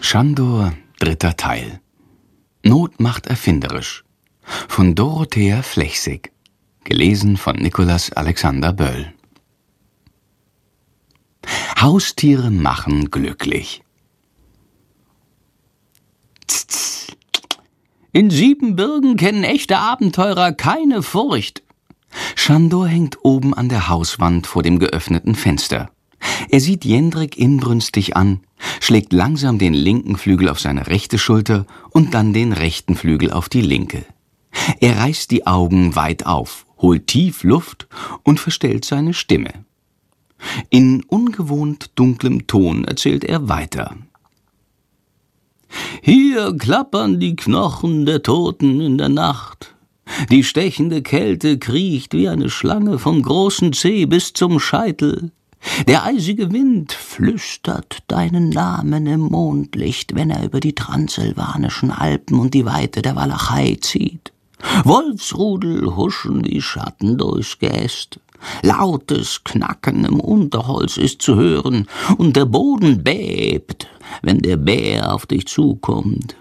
Schandor, 3. Teil. Not macht erfinderisch. Von Dorothea Flechsig. Gelesen von Nicolas Alexander Böll. Haustiere machen glücklich. In Siebenbürgen kennen echte Abenteurer keine Furcht. Schandor hängt oben an der Hauswand vor dem geöffneten Fenster. Er sieht Jendrik inbrünstig an, schlägt langsam den linken Flügel auf seine rechte Schulter und dann den rechten Flügel auf die linke. Er reißt die Augen weit auf, holt tief Luft und verstellt seine Stimme. In ungewohnt dunklem Ton erzählt er weiter. Hier klappern die Knochen der Toten in der Nacht. Die stechende Kälte kriecht wie eine Schlange vom großen Zeh bis zum Scheitel. Der eisige Wind flüstert deinen Namen im Mondlicht, wenn er über die transsilvanischen Alpen und die Weite der Walachei zieht. Wolfsrudel huschen die Schatten durchs Geäst. Lautes Knacken im Unterholz ist zu hören und der Boden bebt, wenn der Bär auf dich zukommt.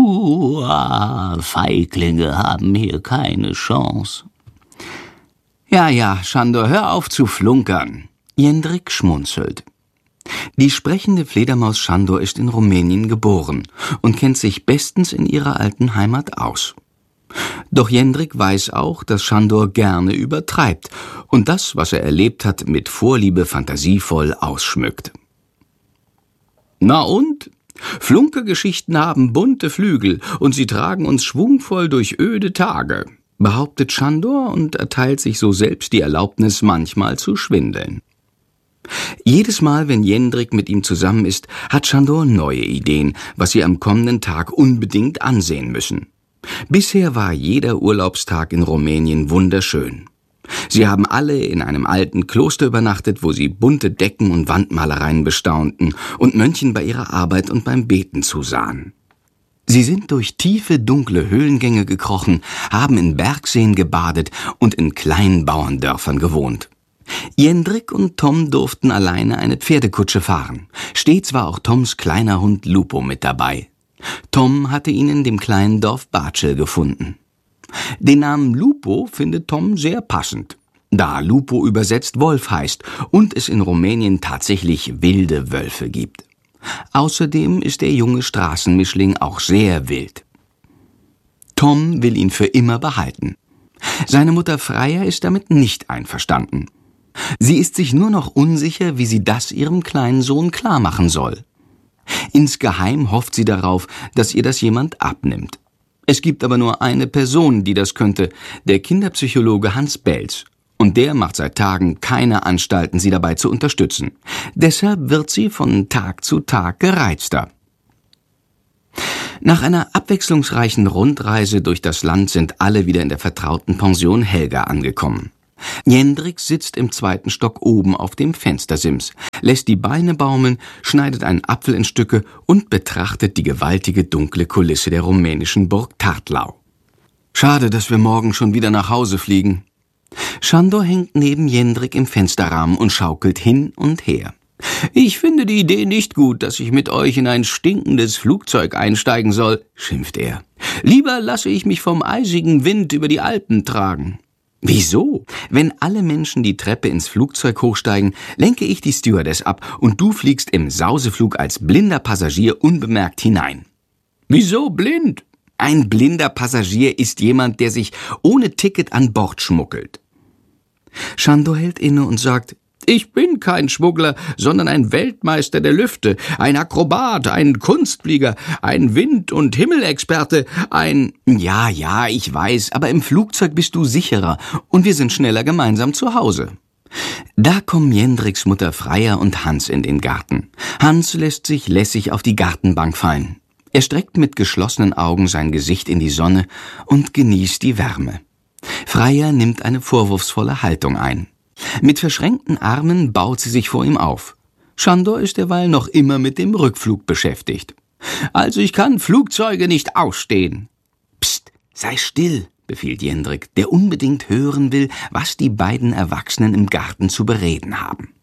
Feiglinge haben hier keine Chance. Ja, Schandor, hör auf zu flunkern. Jendrik schmunzelt. Die sprechende Fledermaus Schandor ist in Rumänien geboren und kennt sich bestens in ihrer alten Heimat aus. Doch Jendrik weiß auch, dass Schandor gerne übertreibt und das, was er erlebt hat, mit Vorliebe fantasievoll ausschmückt. Na und? Flunkergeschichten haben bunte Flügel und sie tragen uns schwungvoll durch öde Tage, behauptet Schandor und erteilt sich so selbst die Erlaubnis, manchmal zu schwindeln. Jedes Mal, wenn Jendrik mit ihm zusammen ist, hat Schandor neue Ideen, was sie am kommenden Tag unbedingt ansehen müssen. Bisher war jeder Urlaubstag in Rumänien wunderschön. Sie haben alle in einem alten Kloster übernachtet, wo sie bunte Decken und Wandmalereien bestaunten und Mönchen bei ihrer Arbeit und beim Beten zusahen. Sie sind durch tiefe, dunkle Höhlengänge gekrochen, haben in Bergseen gebadet und in kleinen Bauerndörfern gewohnt. Jendrik und Tom durften alleine eine Pferdekutsche fahren. Stets war auch Toms kleiner Hund Lupo mit dabei. Tom hatte ihn in dem kleinen Dorf Bartschel gefunden. Den Namen Lupo findet Tom sehr passend, da Lupo übersetzt Wolf heißt und es in Rumänien tatsächlich wilde Wölfe gibt. Außerdem ist der junge Straßenmischling auch sehr wild. Tom will ihn für immer behalten. Seine Mutter Freya ist damit nicht einverstanden. Sie ist sich nur noch unsicher, wie sie das ihrem kleinen Sohn klarmachen soll. Insgeheim hofft sie darauf, dass ihr das jemand abnimmt. Es gibt aber nur eine Person, die das könnte, der Kinderpsychologe Hans Belz. Und der macht seit Tagen keine Anstalten, sie dabei zu unterstützen. Deshalb wird sie von Tag zu Tag gereizter. Nach einer abwechslungsreichen Rundreise durch das Land sind alle wieder in der vertrauten Pension Helga angekommen. Jendrik sitzt im 2. Stock oben auf dem Fenstersims, lässt die Beine baumeln, schneidet einen Apfel in Stücke und betrachtet die gewaltige dunkle Kulisse der rumänischen Burg Tartlau. Schade, dass wir morgen schon wieder nach Hause fliegen. Schandor hängt neben Jendrik im Fensterrahmen und schaukelt hin und her. Ich finde die Idee nicht gut, dass ich mit euch in ein stinkendes Flugzeug einsteigen soll, schimpft er. Lieber lasse ich mich vom eisigen Wind über die Alpen tragen. Wieso? Wenn alle Menschen die Treppe ins Flugzeug hochsteigen, lenke ich die Stewardess ab und du fliegst im Sauseflug als blinder Passagier unbemerkt hinein. Wieso blind? Ein blinder Passagier ist jemand, der sich ohne Ticket an Bord schmuggelt. Schandor hält inne und sagt, ich bin kein Schmuggler, sondern ein Weltmeister der Lüfte, ein Akrobat, ein Kunstflieger, ein Wind- und Himmelexperte, ein... Ja, ich weiß, aber im Flugzeug bist du sicherer und wir sind schneller gemeinsam zu Hause. Da kommen Jendriks Mutter Freya und Hans in den Garten. Hans lässt sich lässig auf die Gartenbank fallen. Er streckt mit geschlossenen Augen sein Gesicht in die Sonne und genießt die Wärme. Freya nimmt eine vorwurfsvolle Haltung ein. Mit verschränkten Armen baut sie sich vor ihm auf. Schandor ist derweil noch immer mit dem Rückflug beschäftigt. Also ich kann Flugzeuge nicht ausstehen. Psst, sei still, befiehlt Jendrik, der unbedingt hören will, was die beiden Erwachsenen im Garten zu bereden haben.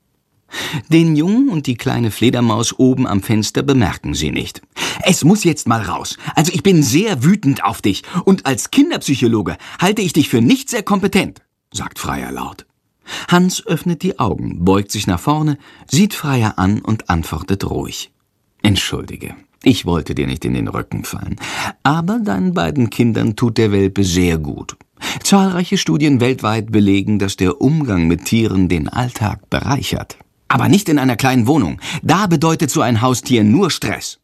Den Jungen und die kleine Fledermaus oben am Fenster bemerken sie nicht. »Es muss jetzt mal raus. Also ich bin sehr wütend auf dich. Und als Kinderpsychologe halte ich dich für nicht sehr kompetent«, sagt Freier laut. Hans öffnet die Augen, beugt sich nach vorne, sieht Freier an und antwortet ruhig. »Entschuldige, ich wollte dir nicht in den Rücken fallen. Aber deinen beiden Kindern tut der Welpe sehr gut. Zahlreiche Studien weltweit belegen, dass der Umgang mit Tieren den Alltag bereichert. Aber nicht in einer kleinen Wohnung. Da bedeutet so ein Haustier nur Stress.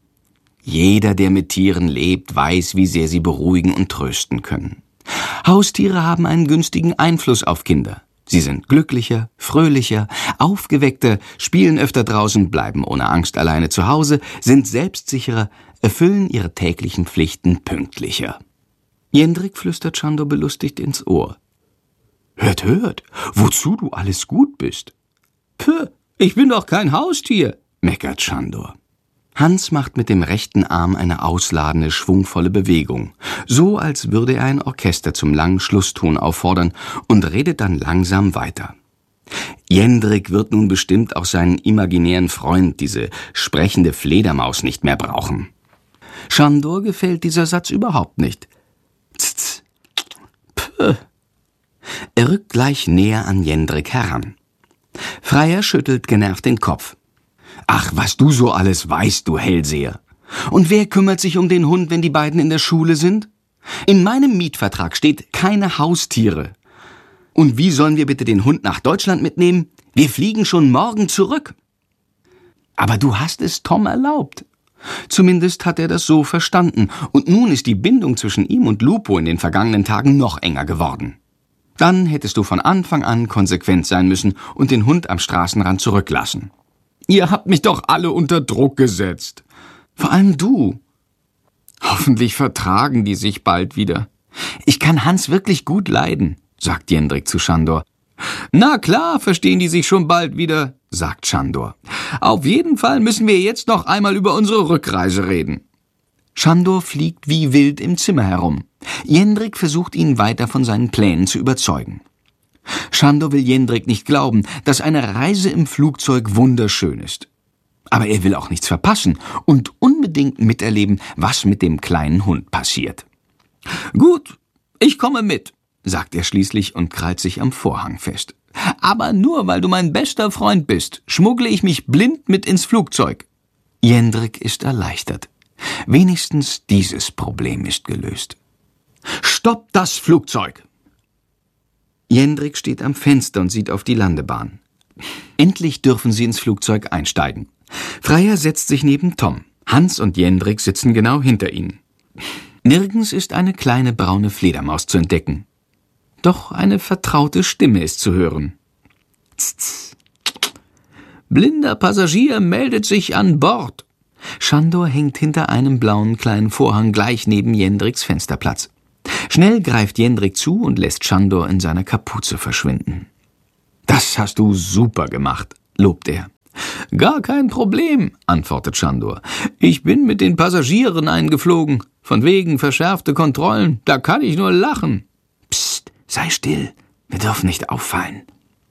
Jeder, der mit Tieren lebt, weiß, wie sehr sie beruhigen und trösten können. Haustiere haben einen günstigen Einfluss auf Kinder. Sie sind glücklicher, fröhlicher, aufgeweckter, spielen öfter draußen, bleiben ohne Angst alleine zu Hause, sind selbstsicherer, erfüllen ihre täglichen Pflichten pünktlicher. Jendrik flüstert Sándor belustigt ins Ohr. »Hört, hört, wozu du alles gut bist.« »Puh, ich bin doch kein Haustier«, meckert Sándor. Hans macht mit dem rechten Arm eine ausladende, schwungvolle Bewegung, so als würde er ein Orchester zum langen Schlusston auffordern und redet dann langsam weiter. Jendrik wird nun bestimmt auch seinen imaginären Freund, diese sprechende Fledermaus, nicht mehr brauchen. Sándor gefällt dieser Satz überhaupt nicht. Tz, puh. Er rückt gleich näher an Jendrik heran. Freier schüttelt genervt den Kopf. »Ach, was du so alles weißt, du Hellseher. Und wer kümmert sich um den Hund, wenn die beiden in der Schule sind? In meinem Mietvertrag steht keine Haustiere. Und wie sollen wir bitte den Hund nach Deutschland mitnehmen? Wir fliegen schon morgen zurück.« »Aber du hast es Tom erlaubt.« Zumindest hat er das so verstanden, und nun ist die Bindung zwischen ihm und Lupo in den vergangenen Tagen noch enger geworden. Dann hättest du von Anfang an konsequent sein müssen und den Hund am Straßenrand zurücklassen. Ihr habt mich doch alle unter Druck gesetzt. Vor allem du. Hoffentlich vertragen die sich bald wieder. Ich kann Hans wirklich gut leiden, sagt Jendrik zu Sándor. Na klar, verstehen die sich schon bald wieder, sagt Sándor. Auf jeden Fall müssen wir jetzt noch einmal über unsere Rückreise reden. Sándor fliegt wie wild im Zimmer herum. Jendrik versucht ihn weiter von seinen Plänen zu überzeugen. Sándor will Jendrik nicht glauben, dass eine Reise im Flugzeug wunderschön ist. Aber er will auch nichts verpassen und unbedingt miterleben, was mit dem kleinen Hund passiert. »Gut, ich komme mit«, sagt er schließlich und krallt sich am Vorhang fest. »Aber nur, weil du mein bester Freund bist, schmuggle ich mich blind mit ins Flugzeug.« Jendrik ist erleichtert. Wenigstens dieses Problem ist gelöst. »Stopp das Flugzeug!« Jendrik steht am Fenster und sieht auf die Landebahn. Endlich dürfen sie ins Flugzeug einsteigen. Freier setzt sich neben Tom. Hans und Jendrik sitzen genau hinter ihnen. Nirgends ist eine kleine braune Fledermaus zu entdecken. Doch eine vertraute Stimme ist zu hören. Tz. »Blinder Passagier meldet sich an Bord.« Sándor hängt hinter einem blauen kleinen Vorhang gleich neben Jendriks Fensterplatz. Schnell greift Jendrik zu und lässt Sándor in seiner Kapuze verschwinden. »Das hast du super gemacht«, lobt er. »Gar kein Problem«, antwortet Sándor. »Ich bin mit den Passagieren eingeflogen. Von wegen verschärfte Kontrollen, da kann ich nur lachen.« »Psst, sei still, wir dürfen nicht auffallen.«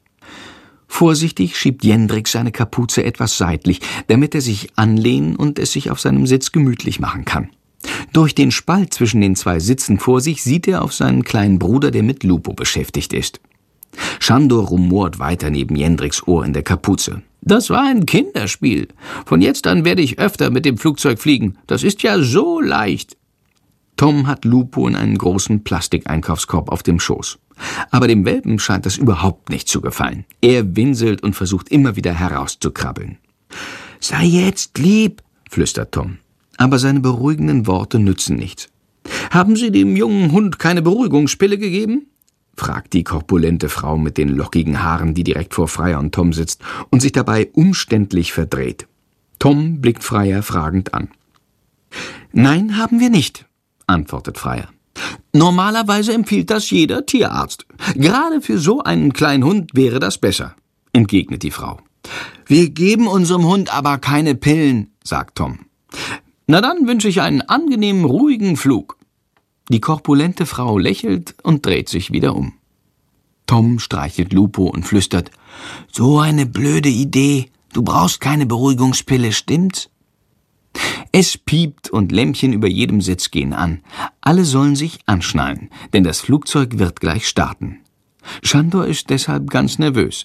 Vorsichtig schiebt Jendrik seine Kapuze etwas seitlich, damit er sich anlehnen und es sich auf seinem Sitz gemütlich machen kann. Durch den Spalt zwischen den zwei Sitzen vor sich sieht er auf seinen kleinen Bruder, der mit Lupo beschäftigt ist. Sándor rumort weiter neben Jendriks Ohr in der Kapuze. »Das war ein Kinderspiel. Von jetzt an werde ich öfter mit dem Flugzeug fliegen. Das ist ja so leicht.« Tom hat Lupo in einen großen Plastikeinkaufskorb auf dem Schoß. Aber dem Welpen scheint das überhaupt nicht zu gefallen. Er winselt und versucht immer wieder herauszukrabbeln. »Sei jetzt lieb«, flüstert Tom. Aber seine beruhigenden Worte nützen nichts. »Haben Sie dem jungen Hund keine Beruhigungspille gegeben?« fragt die korpulente Frau mit den lockigen Haaren, die direkt vor Freier und Tom sitzt und sich dabei umständlich verdreht. Tom blickt Freier fragend an. »Nein, haben wir nicht«, antwortet Freier. »Normalerweise empfiehlt das jeder Tierarzt. Gerade für so einen kleinen Hund wäre das besser«, entgegnet die Frau. »Wir geben unserem Hund aber keine Pillen«, sagt Tom. »Na dann wünsche ich einen angenehmen, ruhigen Flug.« Die korpulente Frau lächelt und dreht sich wieder um. Tom streichelt Lupo und flüstert, So eine blöde Idee. Du brauchst keine Beruhigungspille, stimmt's? Es piept und Lämpchen über jedem Sitz gehen an. Alle sollen sich anschnallen, denn das Flugzeug wird gleich starten. Sándor ist deshalb ganz nervös.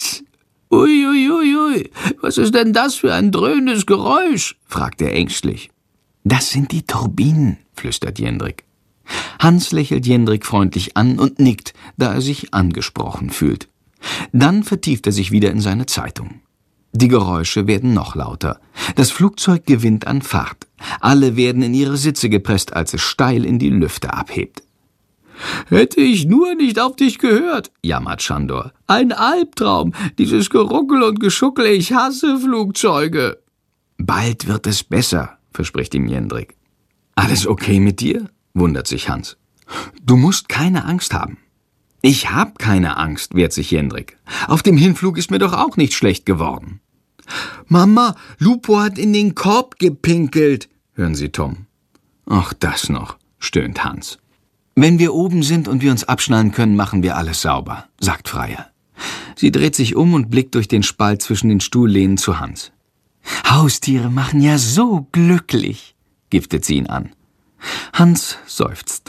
Uiuiui, was ist denn das für ein dröhnendes Geräusch? Fragt er ängstlich. Das sind die Turbinen, flüstert Jendrik. Hans lächelt Jendrik freundlich an und nickt, da er sich angesprochen fühlt. Dann vertieft er sich wieder in seine Zeitung. Die Geräusche werden noch lauter. Das Flugzeug gewinnt an Fahrt. Alle werden in ihre Sitze gepresst, als es steil in die Lüfte abhebt. »Hätte ich nur nicht auf dich gehört«, jammert Sándor. »Ein Albtraum, dieses Geruckel und Geschuckel, ich hasse Flugzeuge.« »Bald wird es besser«, verspricht ihm Jendrik. »Alles okay mit dir?«, wundert sich Hans. »Du musst keine Angst haben.« »Ich hab keine Angst«, wehrt sich Jendrik. »Auf dem Hinflug ist mir doch auch nicht schlecht geworden.« »Mama, Lupo hat in den Korb gepinkelt«, hören sie Tom. »Ach, das noch«, stöhnt Hans. »Wenn wir oben sind und wir uns abschnallen können, machen wir alles sauber«, sagt Freya. Sie dreht sich um und blickt durch den Spalt zwischen den Stuhllehnen zu Hans. »Haustiere machen ja so glücklich«, giftet sie ihn an. Hans seufzt.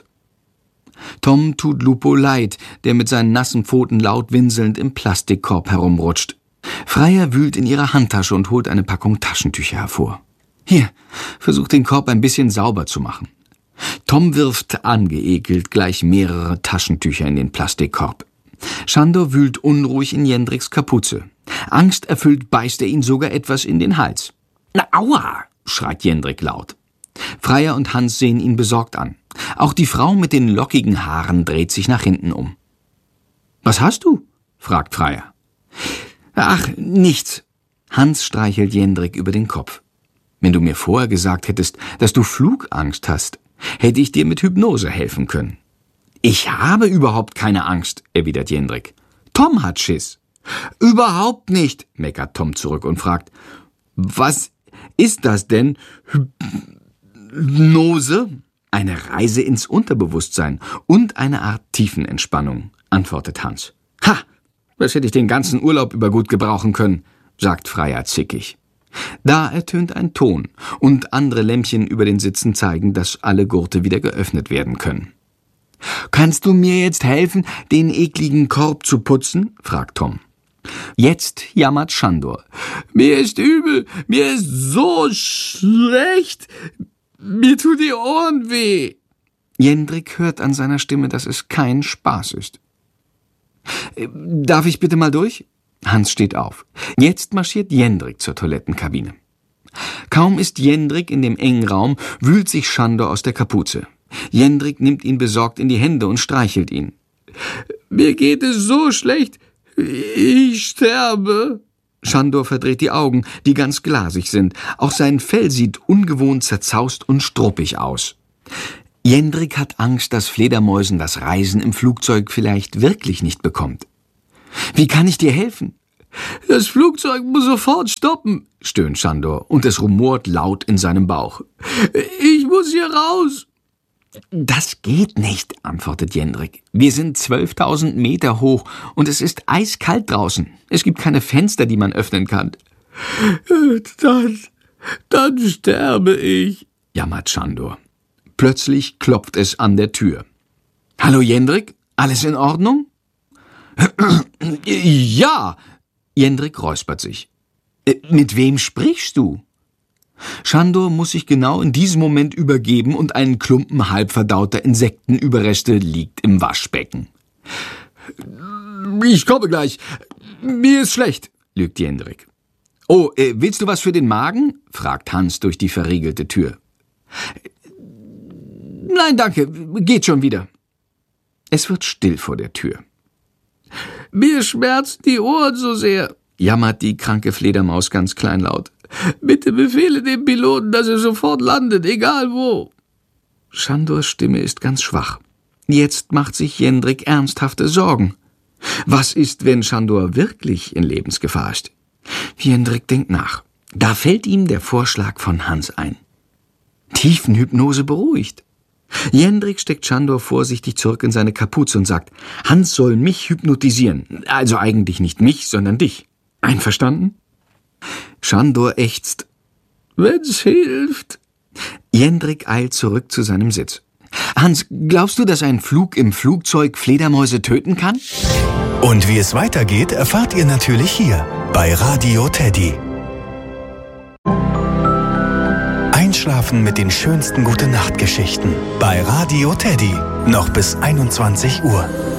Tom tut Lupo leid, der mit seinen nassen Pfoten laut winselnd im Plastikkorb herumrutscht. Freya wühlt in ihrer Handtasche und holt eine Packung Taschentücher hervor. »Hier, versuch den Korb ein bisschen sauber zu machen.« Tom wirft angeekelt gleich mehrere Taschentücher in den Plastikkorb. Sándor wühlt unruhig in Jendriks Kapuze. Angsterfüllt beißt er ihn sogar etwas in den Hals. »Na, aua«, schreit Jendrik laut. Freya und Hans sehen ihn besorgt an. Auch die Frau mit den lockigen Haaren dreht sich nach hinten um. »Was hast du?«, fragt Freya. »Ach, nichts.« Hans streichelt Jendrik über den Kopf. »Wenn du mir vorher gesagt hättest, dass du Flugangst hast, hätte ich dir mit Hypnose helfen können.« »Ich habe überhaupt keine Angst«, erwidert Jendrik. »Tom hat Schiss.« »Überhaupt nicht«, meckert Tom zurück und fragt, »was ist das denn? Hypnose?« »Eine Reise ins Unterbewusstsein und eine Art Tiefenentspannung«, antwortet Hans. »Ha, das hätte ich den ganzen Urlaub über gut gebrauchen können«, sagt Freya zickig. Da ertönt ein Ton und andere Lämpchen über den Sitzen zeigen, dass alle Gurte wieder geöffnet werden können. »Kannst du mir jetzt helfen, den ekligen Korb zu putzen?«, fragt Tom. Jetzt jammert Sándor. »Mir ist übel, mir ist so schlecht, mir tun die Ohren weh.« Jendrik hört an seiner Stimme, dass es kein Spaß ist. »Darf ich bitte mal durch?« Hans steht auf. Jetzt marschiert Jendrik zur Toilettenkabine. Kaum ist Jendrik in dem engen Raum, wühlt sich Sándor aus der Kapuze. Jendrik nimmt ihn besorgt in die Hände und streichelt ihn. »Mir geht es so schlecht, ich sterbe.« Sándor verdreht die Augen, die ganz glasig sind. Auch sein Fell sieht ungewohnt zerzaust und struppig aus. Jendrik hat Angst, dass Fledermäusen das Reisen im Flugzeug vielleicht wirklich nicht bekommt. »Wie kann ich dir helfen?« »Das Flugzeug muss sofort stoppen«, stöhnt Sándor, und es rumort laut in seinem Bauch. »Ich muss hier raus.« »Das geht nicht«, antwortet Jendrik. »Wir sind 12.000 Meter hoch und es ist eiskalt draußen. Es gibt keine Fenster, die man öffnen kann.« Dann sterbe ich«, jammert Sándor. Plötzlich klopft es an der Tür. »Hallo Jendrik, alles in Ordnung?« »Ja«, Jendrik räuspert sich. »Mit wem sprichst du?« Sándor muss sich genau in diesem Moment übergeben und ein Klumpen halbverdauter Insektenüberreste liegt im Waschbecken. »Ich komme gleich. Mir ist schlecht«, lügt Jendrik. »Oh, willst du was für den Magen?« fragt Hans durch die verriegelte Tür. »Nein, danke, geht schon wieder.« Es wird still vor der Tür. »Mir schmerzen die Ohren so sehr«, jammert die kranke Fledermaus ganz kleinlaut. »Bitte befehle dem Piloten, dass er sofort landet, egal wo.« Sándors Stimme ist ganz schwach. Jetzt macht sich Jendrik ernsthafte Sorgen. Was ist, wenn Sándor wirklich in Lebensgefahr ist? Jendrik denkt nach. Da fällt ihm der Vorschlag von Hans ein. Tiefenhypnose beruhigt. Jendrik steckt Sándor vorsichtig zurück in seine Kapuze und sagt, Hans soll mich hypnotisieren. Also eigentlich nicht mich, sondern dich. Einverstanden? Sándor ächzt. Wenn's hilft. Jendrik eilt zurück zu seinem Sitz. Hans, glaubst du, dass ein Flug im Flugzeug Fledermäuse töten kann? Und wie es weitergeht, erfahrt ihr natürlich hier bei Radio Teddy. Einschlafen mit den schönsten Gute-Nacht-Geschichten bei Radio Teddy. Noch bis 21 Uhr.